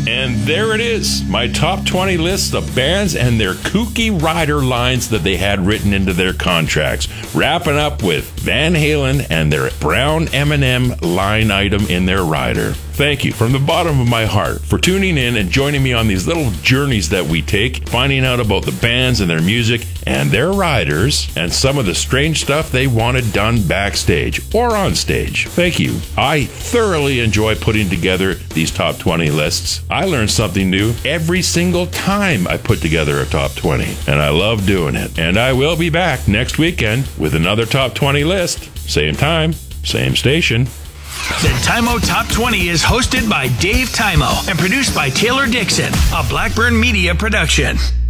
And there it is, my top 20 lists of bands and their kooky rider lines that they had written into their contracts. Wrapping up with Van Halen and their brown M&M line item in their rider. Thank you from the bottom of my heart for tuning in and joining me on these little journeys that we take, finding out about the bands and their music and their riders and some of the strange stuff they wanted done backstage or on stage. Thank you. I thoroughly enjoy putting together these top 20 lists. I learn something new every single time I put together a top 20, and I love doing it. And I will be back next weekend with another top 20 list. Same time, same station. The Tymo Top 20 is hosted by Dave Tymo and produced by Taylor Dixon, a Blackburn Media production.